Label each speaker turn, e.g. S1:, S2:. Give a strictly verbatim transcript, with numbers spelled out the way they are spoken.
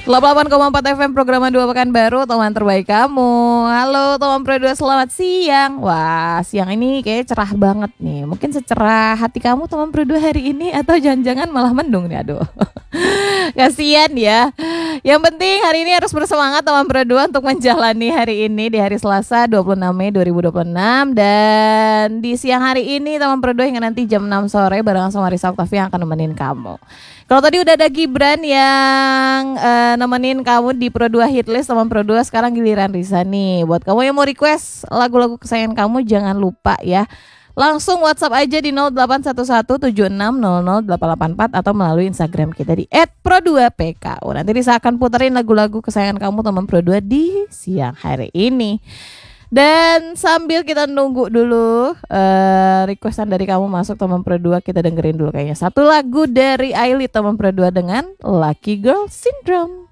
S1: delapan koma empat F M Programa dua Pekanbaru, teman terbaik kamu. Halo teman Pro dua, selamat siang. Wah, siang ini kayak cerah banget nih. Mungkin secerah hati kamu teman Pro dua hari ini, atau jangan-jangan malah mendung nih, aduh. Kasian ya. Yang penting hari ini harus bersemangat teman Pro dua untuk menjalani hari ini di hari Selasa dua puluh enam Mei dua ribu dua puluh enam. Dan di siang hari ini teman Pro dua hingga nanti jam enam sore barengan sama Risa Oktavi yang akan nemenin kamu. Kalau tadi udah ada Gibran yang uh, nemenin kamu di Pro dua Hitlist teman Pro dua, sekarang giliran Risa nih. Buat kamu yang mau request lagu-lagu kesayangan kamu, jangan lupa ya, langsung WhatsApp aja di nol delapan satu satu tujuh enam nol nol delapan delapan empat atau melalui Instagram kita di et pro dua p k u. Nanti Risa akan puterin lagu-lagu kesayangan kamu teman Pro dua di siang hari ini. Dan sambil kita nunggu dulu uh, requestan dari kamu masuk teman Pro dua, kita dengerin dulu kayaknya satu lagu dari Aili teman Pro dua dengan Lucky Girl Syndrome.